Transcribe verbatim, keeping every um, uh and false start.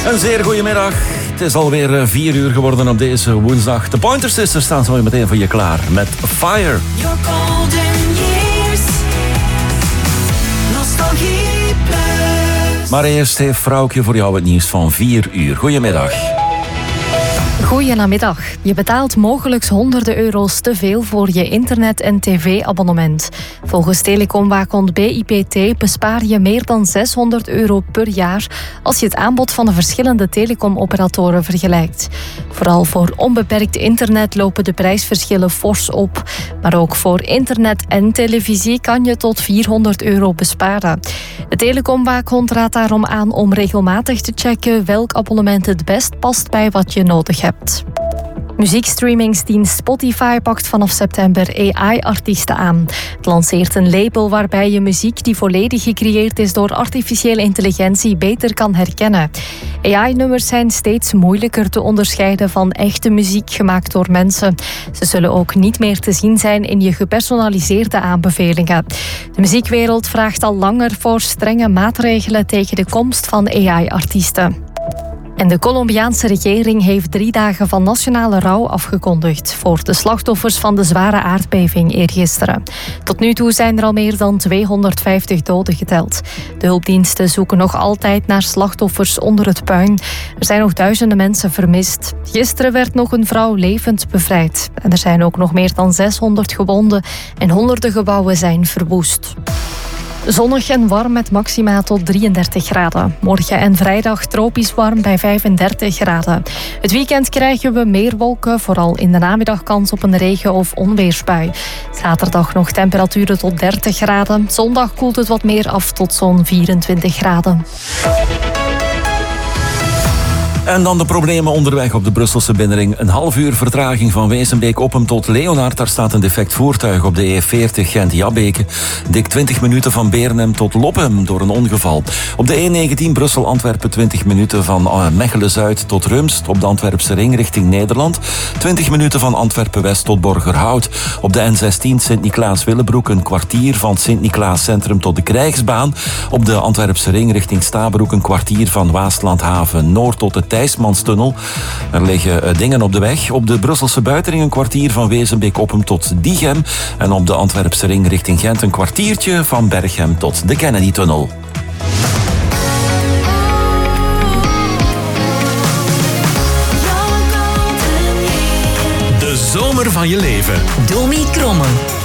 Een zeer goedemiddag. Het is alweer vier uur geworden op deze woensdag. De Pointer Sisters staan zo weer meteen voor je klaar met Fire. Your golden years. Nostalgie plus. Maar eerst heeft vrouwtje voor jou het nieuws van vier uur. Goedemiddag. Goedemiddag. Je betaalt mogelijk honderden euro's te veel voor je internet- en tv-abonnement. Volgens telecomwaakhond B I P T bespaar je meer dan zeshonderd euro per jaar als je het aanbod van de verschillende telecomoperatoren vergelijkt. Vooral voor onbeperkt internet lopen de prijsverschillen fors op. Maar ook voor internet en televisie kan je tot vierhonderd euro besparen. De telecomwaakhond raadt daarom aan om regelmatig te checken welk abonnement het best past bij wat je nodig hebt. Muziekstreamingsdienst Spotify pakt vanaf september A I-artiesten aan. Het lanceert een label waarbij je muziek die volledig gecreëerd is door artificiële intelligentie beter kan herkennen. A I-nummers zijn steeds moeilijker te onderscheiden van echte muziek gemaakt door mensen. Ze zullen ook niet meer te zien zijn in je gepersonaliseerde aanbevelingen. De muziekwereld vraagt al langer voor strenge maatregelen tegen de komst van A I-artiesten. En de Colombiaanse regering heeft drie dagen van nationale rouw afgekondigd voor de slachtoffers van de zware aardbeving eergisteren. Tot nu toe zijn er al meer dan tweehonderdvijftig doden geteld. De hulpdiensten zoeken nog altijd naar slachtoffers onder het puin. Er zijn nog duizenden mensen vermist. Gisteren werd nog een vrouw levend bevrijd. En er zijn ook nog meer dan zeshonderd gewonden en honderden gebouwen zijn verwoest. Zonnig en warm met maxima tot drieëndertig graden. Morgen en vrijdag tropisch warm bij vijfendertig graden. Het weekend krijgen we meer wolken, vooral in de namiddag kans op een regen- of onweersbui. Zaterdag nog temperaturen tot dertig graden. Zondag koelt het wat meer af tot zo'n vierentwintig graden. En dan de problemen onderweg op de Brusselse binnenring. Een half uur vertraging van Wezenbeek-Oppem tot Leonard. Daar staat een defect voertuig op de E veertig Gent-Jabbeke. Dik twintig minuten van Beernem tot Lophem door een ongeval. Op de E negentien Brussel-Antwerpen twintig minuten van Mechelen-Zuid tot Rumst. Op de Antwerpse ring richting Nederland. twintig minuten van Antwerpen-West tot Borgerhout. Op de N zestien Sint-Niklaas-Willebroek een kwartier van Sint-Niklaas Centrum tot de Krijgsbaan. Op de Antwerpse ring richting Stabroek een kwartier van Waaslandhaven Noord tot de Thijsmanstunnel. Er liggen dingen op de weg. Op de Brusselse buitenring een kwartier van Wezenbeek-Oppem tot Diegem. En op de Antwerpse ring richting Gent een kwartiertje van Berchem tot de Kennedy-tunnel. De zomer van je leven. Domi Kromme.